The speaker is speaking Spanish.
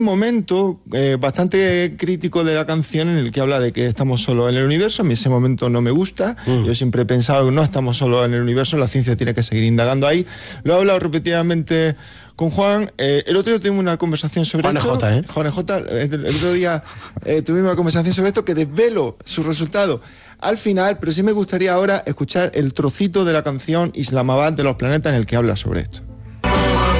momento bastante crítico de la canción en el que habla de que estamos solos en el universo. A mí ese momento no me gusta. Yo siempre he pensado que no estamos solos en el universo, la ciencia tiene que seguir indagando ahí. Lo he hablado repetidamente con Juan. El otro día tuvimos una conversación sobre esto. Juan J, el otro día tuvimos una conversación sobre esto que desvelo su resultado al final, pero sí me gustaría ahora escuchar el trocito de la canción Islamabad de los Planetas en el que habla sobre esto.